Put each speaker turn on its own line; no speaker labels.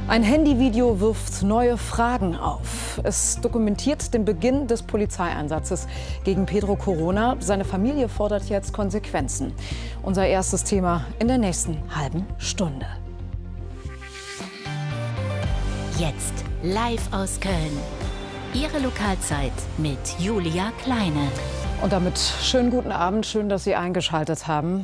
Ein Handyvideo wirft neue Fragen auf. Es dokumentiert den Beginn des Polizeieinsatzes gegen Pedro Corona. Seine Familie fordert jetzt Konsequenzen. Unser erstes Thema in der nächsten halben Stunde.
Jetzt live aus Köln. Ihre Lokalzeit mit Julia Kleine.
Und damit schönen guten Abend, schön, dass Sie eingeschaltet haben.